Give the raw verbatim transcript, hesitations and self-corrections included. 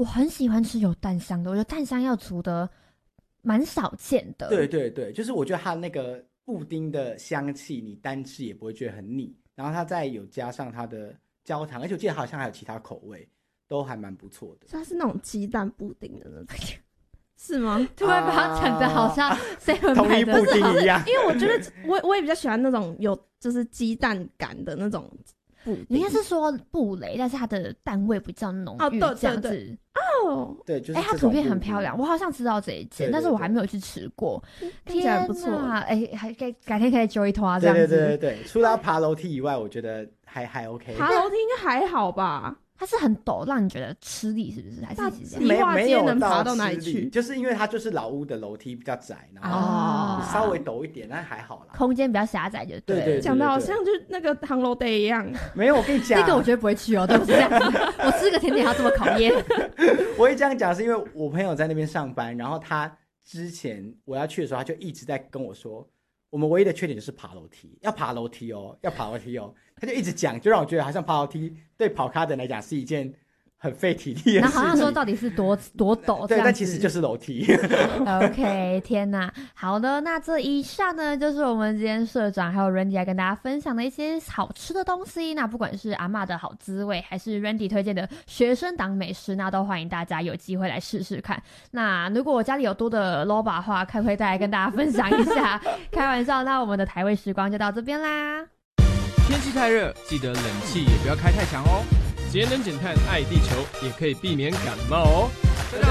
我很喜欢吃有蛋香的，我觉得蛋香要煮的蛮少见的。 对对对，就是我觉得它那个布丁的香气，你单吃也不会觉得很腻，然后它再有加上它的焦糖，而且我记得好像还有其他口味，都还蛮不错的。 它是那种鸡蛋布丁的那种，是吗？ 突然把它讲的好像 seven 统一布丁一样， 因为我觉得我我也比较喜欢那种有就是鸡蛋感的那种布丁。 你应该是说布雷，但是它的蛋味比较浓郁， 哦，对这样子。 对对哦，对，就是哎、欸，它图片很漂亮，我好像知道这一间，但是我还没有去吃过。 看起来不错， 哎、欸，还改改天可以揪一拖这样子。 对对对对对，除了要爬楼梯以外，我觉得还还 OK。 爬楼梯应该还好吧？ 它是很陡，让你觉得吃力，是不是？还是其实没没有能爬到哪里去？ 就是因为它就是老屋的楼梯比较窄，然后稍微陡一点，但还好啦， 空间比较狭窄就对。 对对， 讲的好像就是那个航楼 day 一样。 没有，我跟你讲， 这个我绝对不会去哦，对不对？我吃个甜点还要这么考验。 我会这样讲是因为我朋友在那边上班，然后他之前我要去的时候，他就一直在跟我说，我们唯一的缺点就是爬楼梯，要爬楼梯哦，要爬楼梯哦，他就一直讲，就让我觉得好像爬楼梯对跑咖的人来讲是一件很费体力的事情。 然后好像说到底是多多陡， 对，但其实就是楼梯。 OK， 天哪，好的，那这以上呢就是我们今天社长还有 Randy 来跟大家分享的一些好吃的东西。那不管是阿嬷的好滋味，还是 Randy 推荐的学生党美食，那都欢迎大家有机会来试试看。那如果我家里有多的 loba 的话，可不可以再来跟大家分享一下？开玩笑，那我们的台味时光就到这边啦。 天气太热，记得冷气也不要开太强哦。节能减碳爱地球，也可以避免感冒哦。